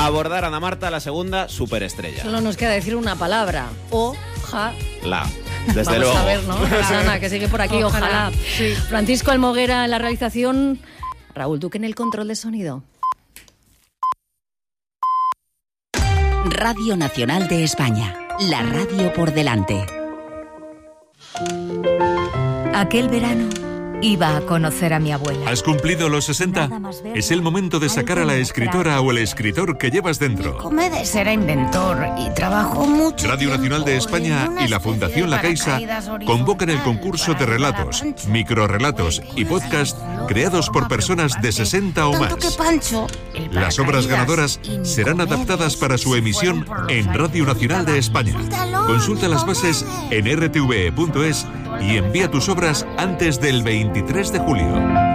abordar Ana Marta, la segunda superestrella. Solo nos queda decir una palabra. Ojalá. Desde Vamos luego. a ver, ¿no? Ana, que sigue por aquí, ojalá. Sí. Francisco Almoguera en la realización, Raúl Duque en el control de sonido. Radio Nacional de España, la radio por delante. Aquel verano iba a conocer a mi abuela. ¿Has cumplido los 60? Es el momento de sacar a la escritora o el escritor que llevas dentro. Comedes era inventor y trabajó mucho. Radio Nacional de España y la Fundación La Caixa convocan el concurso de relatos, microrrelatos y podcast creados por personas de 60 o más. Las obras ganadoras serán adaptadas para su emisión en Radio Nacional de España. Consulta las bases en rtve.es y envía tus obras antes del 23 de julio.